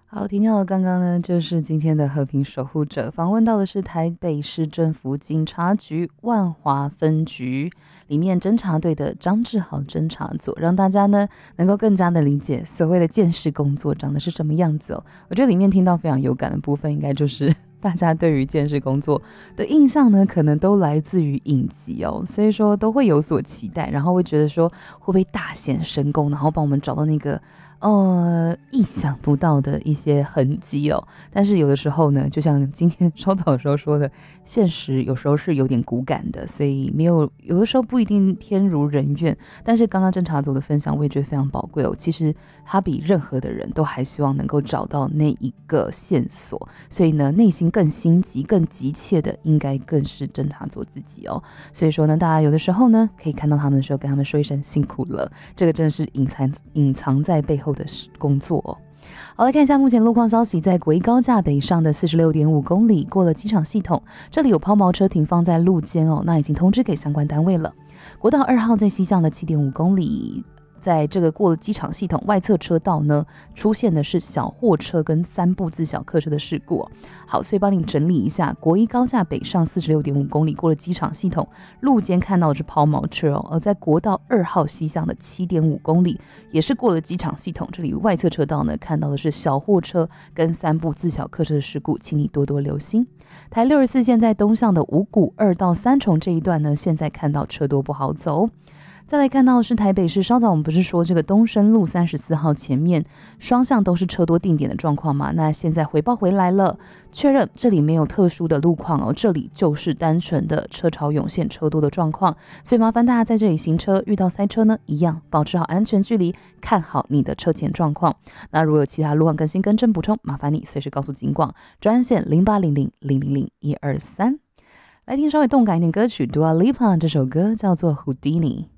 好，听到的刚刚呢，就是今天的和平守护者，访问到的是台北市政府警察局万华分局里面侦查队的张志豪侦查组，让大家呢能够更加的理解所谓的鉴识工作长得是什么样子哦。我觉得里面听到非常有感的部分，应该就是大家对于鉴识工作的印象呢，可能都来自于影集哦，所以说都会有所期待，然后会觉得说会不会大显神功，然后帮我们找到那个意想不到的一些痕迹哦。但是有的时候呢，就像今天稍早的时候说的，现实有时候是有点骨感的，所以有的时候不一定天如人愿。但是刚刚侦查组的分享，我也觉得非常宝贵哦。其实他比任何的人都还希望能够找到那一个线索，所以呢，内心更心急、更急切的，应该更是侦查组自己哦。所以说呢，大家有的时候呢，可以看到他们的时候，跟他们说一声辛苦了，这个真的是隐藏在背后的工作哦。好，来看一下目前路况消息，在国一高架北上的46.5公里过了机场系统，这里有抛锚车停放在路肩哦，那已经通知给相关单位了。国道2号在西向的7.5公里。在这个过了机场系统外侧车道呢，出现的是小货车跟3部自小客车的事故哦。好，所以帮你整理一下，国一高架北上46.5公里过了机场系统，路肩看到的是抛锚车哦，而在国道2号西向的7.5公里，也是过了机场系统，这里外侧车道呢看到的是小货车跟3部自小客车的事故，请你多多留心。台64线在东向的五股2到3重这一段呢，现在看到车多不好走。再来看到的是台北市，稍早我们不是说这个东升路34号前面双向都是车多定点的状况吗？那现在回报回来了，确认这里没有特殊的路况哦，这里就是单纯的车潮涌现车多的状况，所以麻烦大家在这里行车遇到塞车呢，一样保持好安全距离，看好你的车前状况。那如果有其他路况更新更正补充，麻烦你随时告诉警广专线0800000123。来听稍微动感一点歌曲 Dua Lipa 这首歌叫做 Houdini。